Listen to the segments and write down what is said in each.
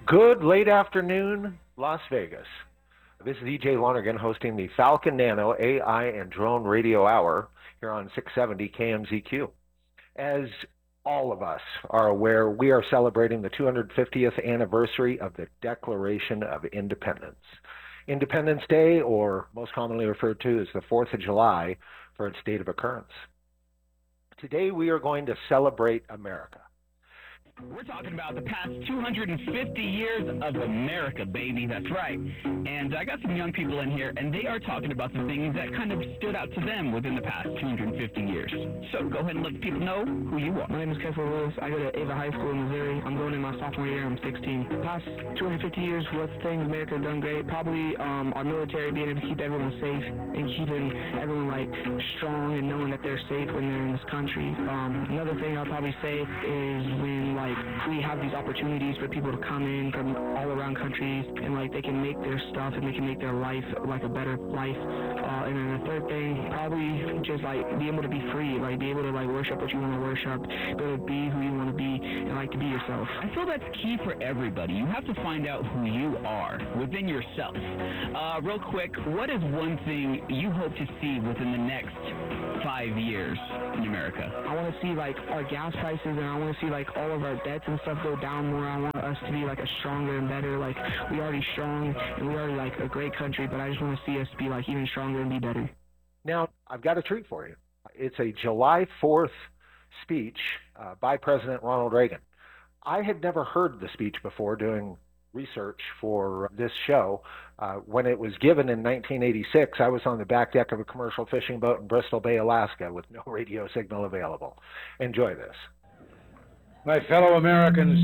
Good late afternoon, Las Vegas. This is EJ Lonergan hosting the Falcon Nano AI and Drone Radio Hour here on 670 KMZQ. As all of us are aware, we are celebrating the 250th anniversary of the Declaration of Independence. Independence Day, or most commonly referred to as the 4th of July, for its date of occurrence. Today we are going to celebrate America. We're talking about the past 250 years of America, baby. That's right. And I got some young people in here, and they are talking about some things that kind of stood out to them within the past 250 years. So go ahead and let people know who you are. My name is Kefir Willis. I go to Ava High School in Missouri. I'm going in my sophomore year. I'm 16. The past 250 years, what things America has done great? Probably our military being able to keep everyone safe and keeping everyone strong and knowing that they're safe when they're in this country. Another thing I'll probably say is when we have these opportunities for people to come in from all around countries and they can make their stuff and they can make their life a better life. And then the third thing, probably just be able to be free, be able to worship what you want to worship, be able to be who you want to be, and to be yourself. I feel that's key for everybody. You have to find out who you are within yourself. Real quick, what is one thing you hope to see within the next 5 years in America? I want to see our gas prices, and I want to see all of our debts and stuff go down more. I want us to be a stronger and better. We already strong and we already a great country, but I just want to see us be even stronger and be better. Now, I've got a treat for you. It's a July 4th speech by President Ronald Reagan. I had never heard the speech before doing research for this show. When it was given in 1986, I was on the back deck of a commercial fishing boat in Bristol Bay, Alaska, with no radio signal available. Enjoy this. My fellow Americans,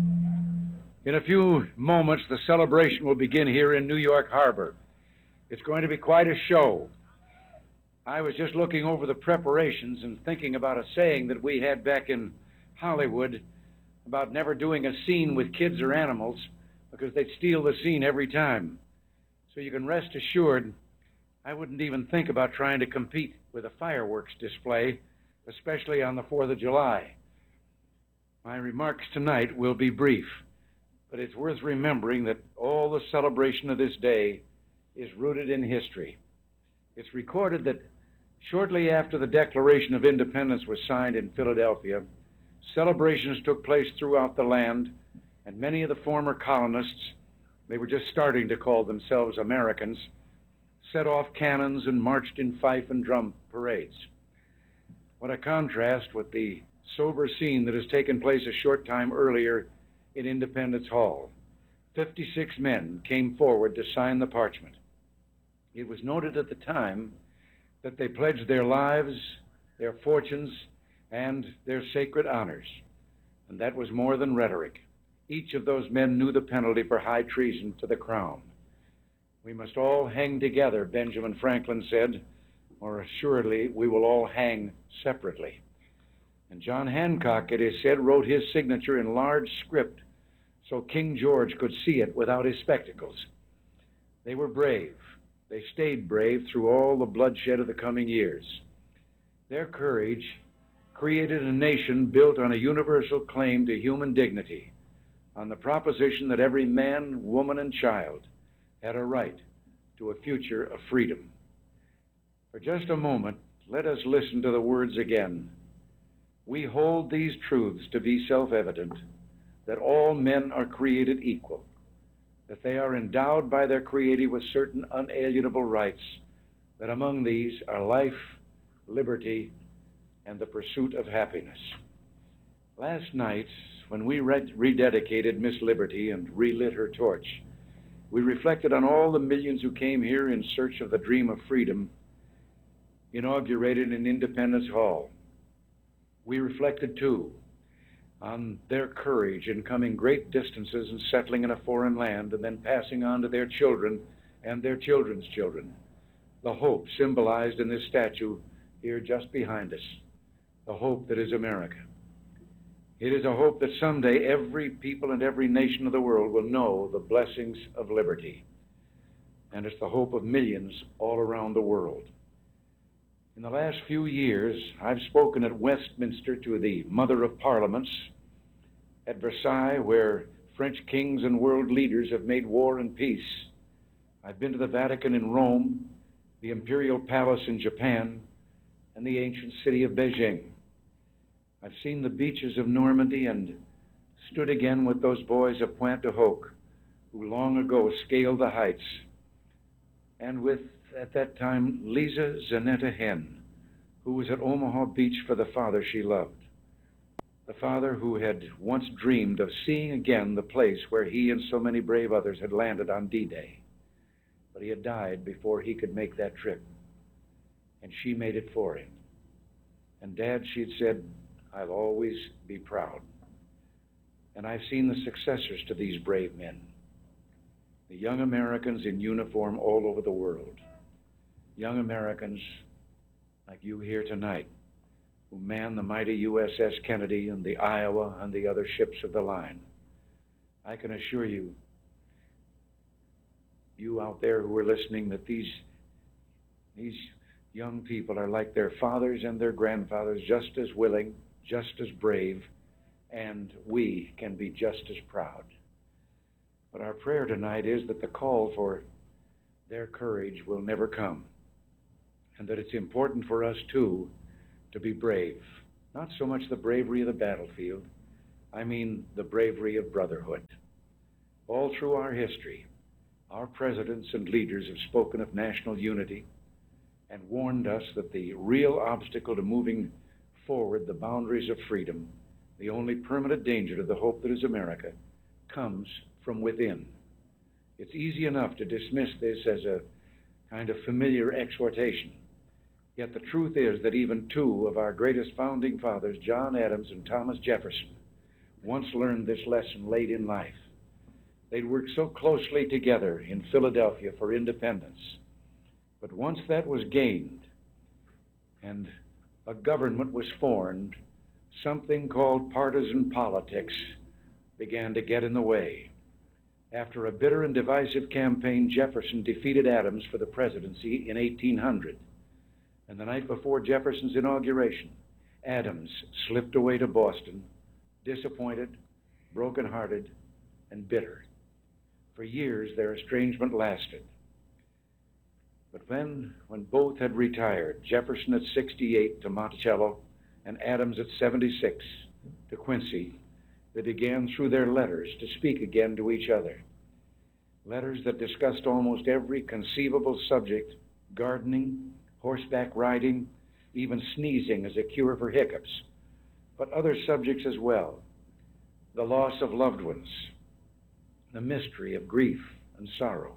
in a few moments, the celebration will begin here in New York Harbor. It's going to be quite a show. I was just looking over the preparations and thinking about a saying that we had back in Hollywood about never doing a scene with kids or animals because they'd steal the scene every time. So you can rest assured, I wouldn't even think about trying to compete with a fireworks display, especially on the 4th of July. My remarks tonight will be brief, but it's worth remembering that all the celebration of this day is rooted in history. It's recorded that shortly after the Declaration of Independence was signed in Philadelphia, celebrations took place throughout the land, and many of the former colonists, they were just starting to call themselves Americans, set off cannons and marched in fife and drum parades. What a contrast with the sober scene that has taken place a short time earlier in Independence Hall. 56 men came forward to sign the parchment. It was noted at the time that they pledged their lives, their fortunes, and their sacred honors. And that was more than rhetoric. Each of those men knew the penalty for high treason to the crown. We must all hang together, Benjamin Franklin said, or assuredly we will all hang separately. And John Hancock, it is said, wrote his signature in large script so King George could see it without his spectacles. They were brave. They stayed brave through all the bloodshed of the coming years. Their courage created a nation built on a universal claim to human dignity, on the proposition that every man, woman, and child had a right to a future of freedom. For just a moment, let us listen to the words again. We hold these truths to be self-evident, that all men are created equal, that they are endowed by their Creator with certain unalienable rights, that among these are life, liberty, and the pursuit of happiness. Last night, when we rededicated Miss Liberty and relit her torch, we reflected on all the millions who came here in search of the dream of freedom, inaugurated in Independence Hall. We reflected, too, on their courage in coming great distances and settling in a foreign land and then passing on to their children and their children's children the hope symbolized in this statue here just behind us, the hope that is America. It is a hope that someday every people and every nation of the world will know the blessings of liberty. And it's the hope of millions all around the world. In the last few years, I've spoken at Westminster to the Mother of Parliaments, at Versailles, where French kings and world leaders have made war and peace. I've been to the Vatican in Rome, the Imperial Palace in Japan, and the ancient city of Beijing. I've seen the beaches of Normandy and stood again with those boys of Pointe du Hoc who long ago scaled the heights, and with, at that time, Lisa Zanetta Hen, who was at Omaha Beach for the father she loved, the father who had once dreamed of seeing again the place where he and so many brave others had landed on D-Day. But he had died before he could make that trip, and she made it for him. And Dad, she'd said, I'll always be proud. And I've seen the successors to these brave men, the young Americans in uniform all over the world, young Americans like you here tonight, who man the mighty USS Kennedy and the Iowa and the other ships of the line. I can assure you, you out there who are listening, that these young people are like their fathers and their grandfathers, just as willing, just as brave, and we can be just as proud. But our prayer tonight is that the call for their courage will never come, and that it's important for us, too, to be brave. Not so much the bravery of the battlefield, I mean the bravery of brotherhood. All through our history, our presidents and leaders have spoken of national unity and warned us that the real obstacle to moving forward the boundaries of freedom, the only permanent danger to the hope that is America, comes from within. It's easy enough to dismiss this as a kind of familiar exhortation. Yet the truth is that even two of our greatest founding fathers, John Adams and Thomas Jefferson, once learned this lesson late in life. They'd worked so closely together in Philadelphia for independence. But once that was gained and a government was formed, something called partisan politics began to get in the way. After a bitter and divisive campaign, Jefferson defeated Adams for the presidency in 1800. And the night before Jefferson's inauguration, Adams slipped away to Boston, disappointed, broken-hearted, and bitter. For years, their estrangement lasted. But then, when both had retired, Jefferson at 68 to Monticello and Adams at 76 to Quincy, they began through their letters to speak again to each other. Letters that discussed almost every conceivable subject: gardening, horseback riding, even sneezing as a cure for hiccups, but other subjects as well: the loss of loved ones, the mystery of grief and sorrow,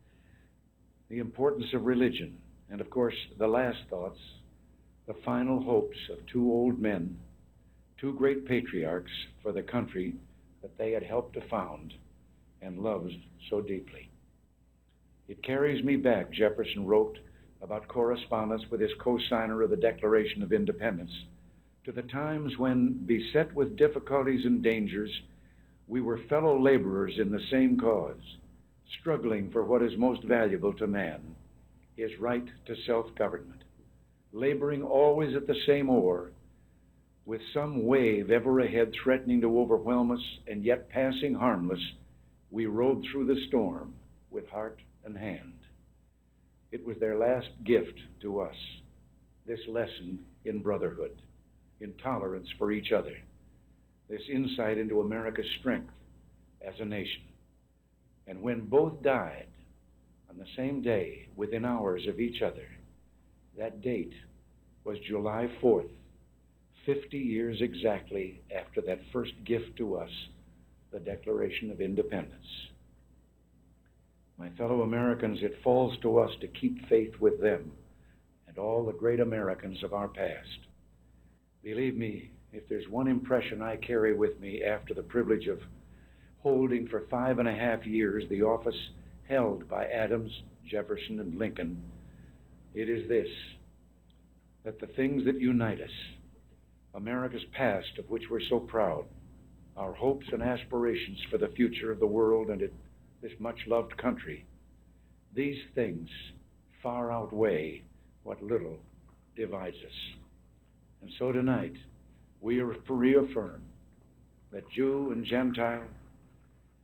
the importance of religion, and of course the last thoughts, the final hopes of two old men, two great patriarchs for the country that they had helped to found and loved so deeply. It carries me back, Jefferson wrote about correspondence with his co-signer of the Declaration of Independence, to the times when, beset with difficulties and dangers, we were fellow laborers in the same cause, struggling for what is most valuable to man, his right to self-government, laboring always at the same oar, with some wave ever ahead threatening to overwhelm us, and yet passing harmless, we rode through the storm with heart and hand. It was their last gift to us, this lesson in brotherhood, in tolerance for each other, this insight into America's strength as a nation. And when both died on the same day, within hours of each other, that date was July 4th, 50 years exactly after that first gift to us, the Declaration of Independence. My fellow Americans, it falls to us to keep faith with them and all the great Americans of our past. Believe me, if there's one impression I carry with me after the privilege of holding for 5.5 years the office held by Adams, Jefferson, and Lincoln, it is this: that the things that unite us, America's past of which we're so proud, our hopes and aspirations for the future of the world and this much-loved country, these things far outweigh what little divides us. And so tonight, we reaffirm that Jew and Gentile,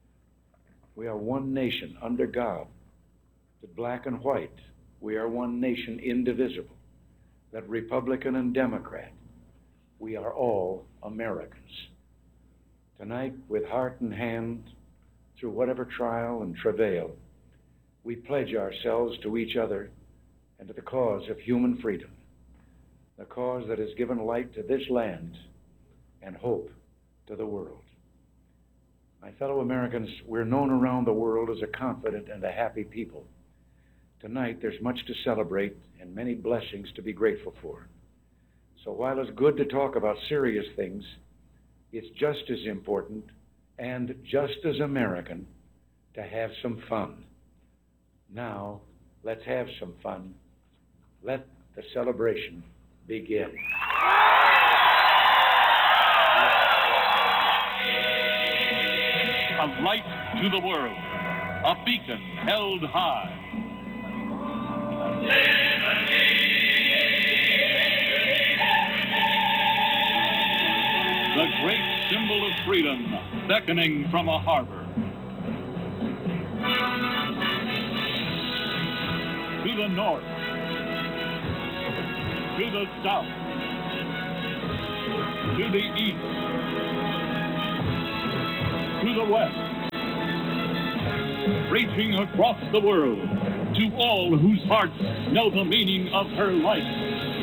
We are one nation under God. That black and white, we are one nation indivisible. That Republican and Democrat, we are all Americans. Tonight, with heart and hand, through whatever trial and travail, we pledge ourselves to each other and to the cause of human freedom, the cause that has given light to this land and hope to the world. My fellow Americans, we're known around the world as a confident and a happy people. Tonight, there's much to celebrate and many blessings to be grateful for. So while it's good to talk about serious things, it's just as important and just as American to have some fun. Now, let's have some fun. Let the celebration begin. A light to the world, a beacon held high. The great symbol of freedom beckoning from a harbor. To the north, to the south, to the east, to the west, reaching across the world to all whose hearts know the meaning of her life.